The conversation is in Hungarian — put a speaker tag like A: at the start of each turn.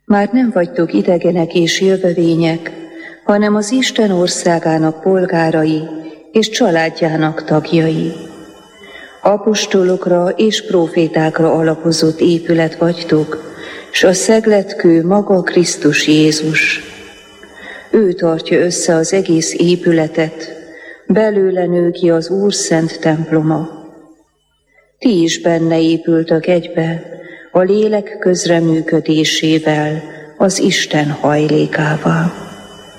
A: Már nem vagytok idegenek és jövevények, hanem az Isten országának polgárai és családjának tagjai. Apostolokra és prófétákra alapozott épület vagytok, s a szegletkő maga Krisztus Jézus. Ő tartja össze az egész épületet, belőle nő ki az Úr szent temploma. Ti is benne épültök egybe, a lélek közreműködésével, az Isten hajlékával.